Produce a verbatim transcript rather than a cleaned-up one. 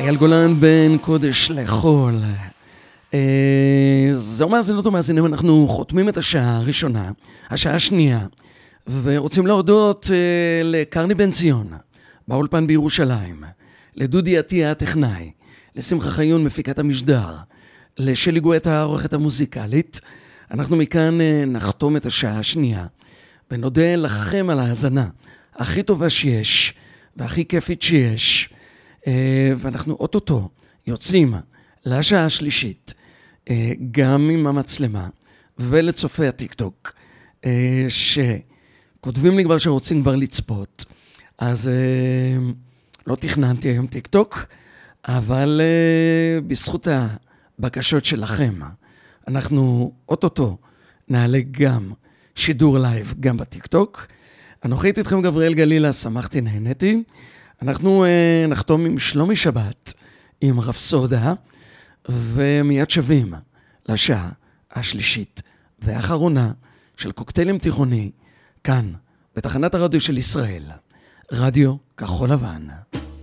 אייל גולן בין קודש לחול. זהו מאזינות ומאזינים, אנחנו חותמים את השעה הראשונה, השעה השנייה, ורוצים להודות לקרני בן ציון, באולפן בירושלים, לדודי עטיה הטכנאי, לשמחה חיון מפיקת המשדר, לשלי גואטה העורכת המוזיקלית. אנחנו מכאן נחתום את השעה השנייה, ונודה לכם על ההאזנה הכי טובה שיש, והכי כיפית שיש. ואנחנו אוטוטו יוצאים לשעה השלישית, גם עם המצלמה ולצופי הטיק טוק, שכותבים לי כבר שרוצים כבר לצפות. אז לא תכננתי היום טיק טוק, אבל בזכות הבקשות שלכם, אנחנו אוטוטו נעלה גם שידור לייב גם בטיק טוק. אנוכי איתכם גבריאל גלילה, שמחתי, נהניתי. אנחנו uh, נחתום עם שלומי שבת, עם רפסודה, ומיד שווים לשעה השלישית והאחרונה של קוקטיילים תיכוני, כאן, בתחנת הרדיו של ישראל, רדיו כחול לבן.